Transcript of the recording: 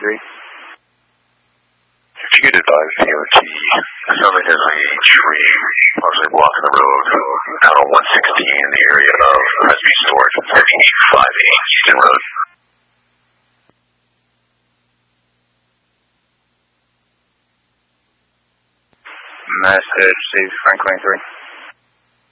If you could advise DOT, it sounds like there's a tree partially blocking the road out on 116 in the area of Husby Storage at 3858 Easton Road. Message, Steve, Frank 23.